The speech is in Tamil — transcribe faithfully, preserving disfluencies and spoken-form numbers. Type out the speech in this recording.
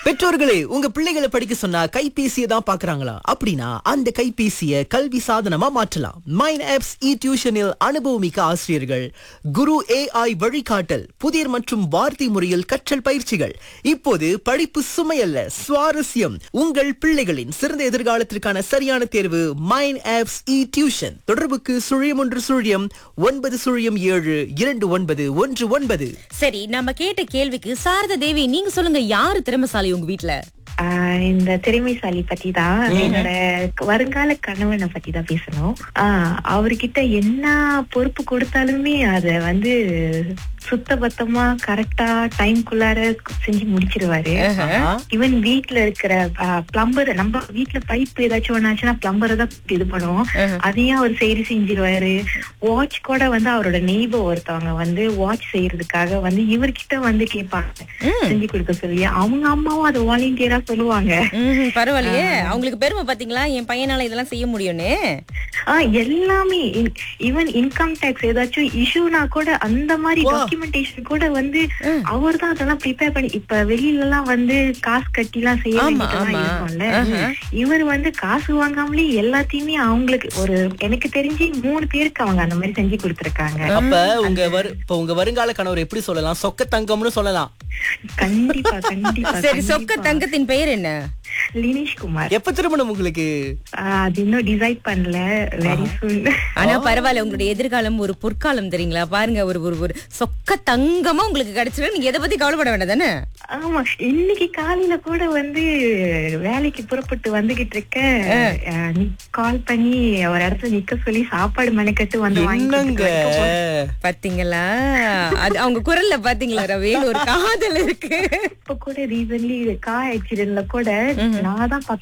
பெற்றோர்களே, உங்க பிள்ளைகளை படிக்க சொன்னா கைபேசியை தான் பாக்குறாங்களா? அப்படின்னா அந்த கைபேசியை கல்வி சாதனமா மாற்றலாம். மைண்ட் ஆப்ஸ் இ டியூஷனில் அனுபவமிக்க ஆசிரியர்கள், குரு ஏஐ வழிகாட்டல், புதிர் மற்றும் வார்த்தை முறையில் கற்றல் பயிற்சிகள். இப்போது படிப்பு சுமையல்ல, சுவாரஸ்யம். உங்கள் பிள்ளைகளின் சிறந்த எதிர்காலத்திற்கான சரியான தேர்வு மைண்ட் ஆப்ஸ் இ டியூஷன். தொடர்புக்கு சுழியம் ஒன்று சுழியம் ஒன்பது சுழியம் ஏழு இரண்டு ஒன்பது ஒன்று ஒன்பது. சரி, நம்ம கேட்ட கேள்விக்கு சாரதா தேவி, நீங்க சொல்லுங்க, யாரு திறமைசாலி உங்க வீட்ல? ஆஹ் இந்த திறமைசாலி பத்தி தான், என்னோட வருங்கால கணவனை பத்தி தான் பேசணும். ஆஹ் அவர்கிட்ட என்ன பொறுப்பு கொடுத்தாலுமே அத வந்து சுத்த பத்தமா கரெக்டா டைம்குள்ளார செஞ்சு முடிச்சிருவாரு. ஈவன் வீட்டுல இருக்கிற பிளம்பர், நம்ம வீட்டுல பைப் ஏதாச்சும் ஒண்ணாச்சுன்னா பிளம்பரை தான் இது பண்ணுவோம், அதையும் அவர் சரி செஞ்சிருவாரு. வாட்ச் கூட வந்து அவரோட நெய்பர் ஒருத்தவங்க வந்து வாட்ச் செய்யறதுக்காக வந்து இவர்கிட்ட வந்து கேட்பாங்க செஞ்சு கொடுக்க சொல்லி. அவங்க அம்மாவும் அதை வாலண்டியரா சொல்லுவாங்க. பரவாயில்லையே, அவங்களுக்கு பெருமை பாத்தீங்களா, என் பையனால இதெல்லாம் செய்ய முடியும்னு. ஆஹ் எல்லாமே, ஈவன் இன்கம் டேக்ஸ் ஏதாச்சும் இஷ்யூனா கூட அந்த மாதிரி டாக்குமெண்டேஷன் கூட வந்து அவர் தான் அதெல்லாம் ப்ரிப்பேர் பண்ணி. இப்ப வெளியில எல்லாம் வந்து காசு கட்டி எல்லாம் செய்ய வேண்டியதெல்லாம் இருக்கும்ல, இவர் வந்து காசு வாங்காமலே எல்லாத்தையுமே அவங்களுக்கு ஒரு, எனக்கு தெரிஞ்சு மூணு பேருக்கு அவங்க அந்த மாதிரி செஞ்சு கொடுத்துருக்காங்க. அப்ப உங்க வரு இப்ப உங்க வருங்கால கணவர் எப்படி சொல்லலாம்? சொக்க தங்கம்னு சொல்லலாம். கண்டிப்பா கண்டிப்பா. சரி, சொக்க தங்கத்தின் பெயர் என்ன? லினேஷ் குமார். எப்ப திருமணம் உங்களுக்கு? அது இன்னும் டிசைட் பண்ணல, வெரி சூன். ஆனா பரவாயில்ல, உங்களுடைய எதிர்காலம் ஒரு பொற்காலம் தெரியுங்களா? பாருங்க, ஒரு ஒரு ஒரு சொக்க தங்கமா உங்களுக்கு கிடைச்சிடும். நீங்க எதை பத்தி கவலைப்பட வேண்டாம் தானே? ஆமா, இன்னைக்கு காலையில கூட வந்து வேலைக்கு புறப்பட்டு வந்துகிட்டு இருக்க கால் பண்ணி ஒரு இடத்துல நிக்க சொல்லி சாப்பாடு மெனக்கட்டு வந்து வாங்கிங்க. பாத்தீங்களா, அது அவங்க குரல்ல பாத்தீங்களா ரவேல், ஒரு காதல் இருக்கு. இப்ப கூட ரீசன்ட்லி கார் ஆக்சிடென்ட்ல கூட நான் தான்